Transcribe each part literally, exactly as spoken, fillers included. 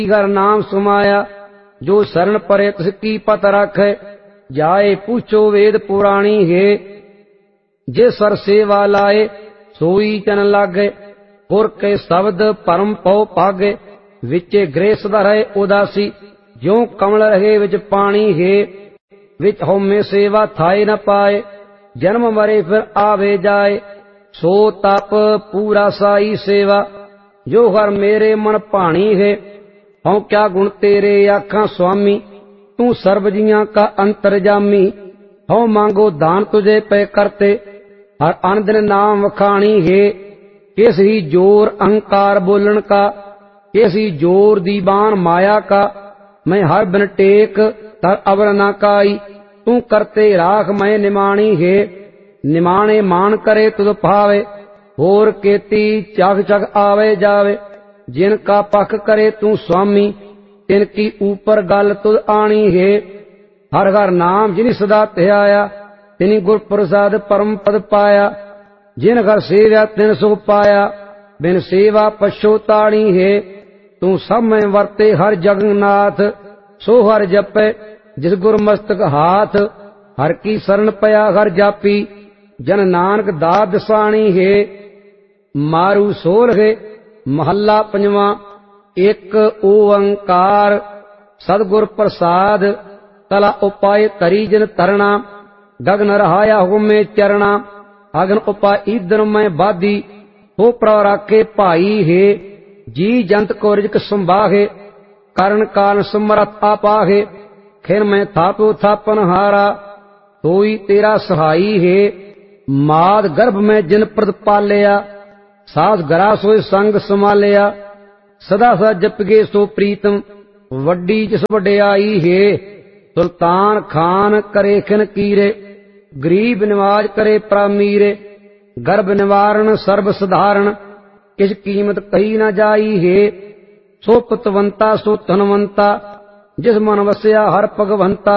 घर नाम सुमाया, जो शरण परे तिसकी पत रखे, जाए पूछो वेद पुराणी है। जे सर सेवा लाए सोई चन लागे, पुर के शब्द परम पौ पागे। विचे गृह सदा रहे उदासी, ज्यों कमल रहे विच पानी है। विच होमे सेवा थाए न पाए, जन्म मरे फिर आवे जाए। सो तप पूरा साई सेवा, जो हर मेरे मन भाणी है। हूँ क्या गुण तेरे आखा स्वामी, तू सर्व जियां का अंतरजामी। हूँ मांगो दान तुझे पे करते, हर अन दिन नाम वखाणी है। किस ही जोर अहंकार बोलन का, किस ही जोर दीवान माया का। मैं हर बिन टेक तर अवर न काई, तू करते राख मैं निमाणी है। निमाणे मान करे तुझ भावे, होर केती चग चग आवे जावे। जिनका पख करे तू स्वामी, तिनकी ऊपर गल तुझ आनी है। हर हर नाम जिनि सदा ध्याया, तिनि गुर प्रसाद परम पद पाया। जिन घर सेव्या तिन सुख पाया, बिन सेवा पछोताणी है। तू सब में वर्ते हर जगन्नाथ, सो हर जपे जिस गुर मस्तक हाथ। हर की शरण पया हर जापी, जन नानक दात दसाणी है। मारू सोल है महला पंजवा, एक ओंकार सदगुर प्रसाद। तला उपाय करी जन तरना, गगन रहाया हो में चरना। अगन उपाय इधर में बाधी, हो प्र राखे भाई है। जी जंत को रिजक संभाहे, करण काल समरथ आपाहे। खिर में थापो थापन हारा, तोई तेरा सहाई है। माद गर्भ में जिन प्रद पालिया, सास गरा सोय संग संभालिया। सदा सदा जपगे सो प्रीतम, वड्डी जिस वड्याई है। सुल्तान खान करे खिन कीरे, गरीब निवाज करे प्रामीरे। गर्भ निवारण सर्व साधारण, किस कीमत कही न जाई है। सो पुतवंता सो धनवंता, जिस मन वसया हर भगवंता।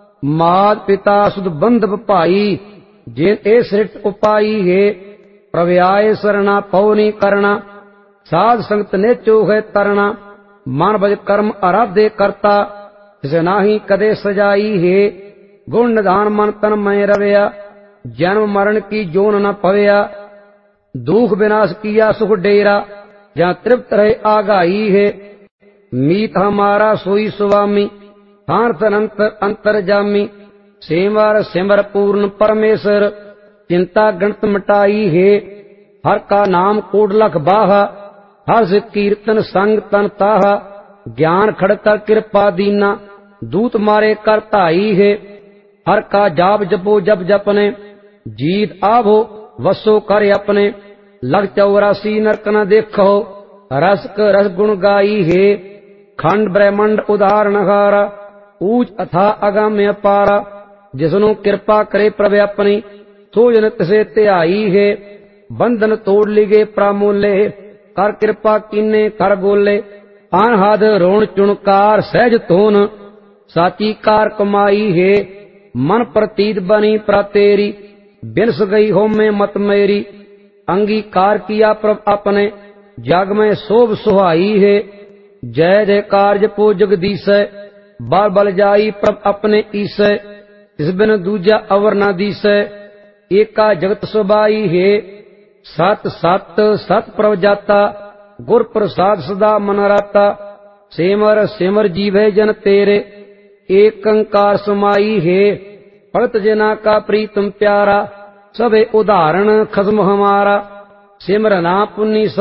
मात पिता सुध बंधव भाई, जिन ए सृष्ट उपाई है। प्रव्याय सरना पौनी करना, साध संगत ने चो है तरना। मन भज कर्म आराध्य करता, जिसे नाही कदे सजाई है। गुण निधान मन तन में रवया, जन्म मरण की जोन न पवया। दुख विनाश किया सुख डेरा, जहाँ तृप्त रहे आगाई है। मीत हमारा सोई स्वामी, हार्थ अनंत अंतरजामी। सेमर सिमर पूर्ण परमेश्वर, चिंता गणत मिटाई है। हर का नाम कोट लख बाहा, हर से कीर्तन संग तन ताहा। ज्ञान खड़कर कृपा दीना, दूत मारे कर ताई है। हर का जाप जपो जप जपने, जीत आवो वसो कर अपने। लग चौरासी नरक न देखो, रस क रस गुण गाई है। खंड ब्रह्मंड उदाहरण हारा, ऊच अथा अगम्य पारा। जिसनु कृपा करे प्रभु अपनी, सो जन तिसे ध्याई है। बंधन तोड़ लिगे प्रामोले, कर कृपा कीने कर गोले। अनहद रोण चुणकार सहज तोन, साची कार कमाई है। मन प्रतीत बनी प्रतेरी, बिनस गई हो में मत मेरी। अंगीकार किया प्रभ अपने, जग में शोभ सुहाई है। जय जयकार जपो जगदीश, बाल बल जाई प्रभ अपने ईस। इस बिन दूजा अवर न दीस, एका जगत सुबाई है। सत सत सत प्रभ जाता, गुर प्रसाद सदा मन राता। सेमर सिमर जीवे जन तेरे, एक अंकार समाई है। भगत जना का प्रीतम प्यारा, सबे उदाहरण खसम हमारा। सिमरना पुन्नी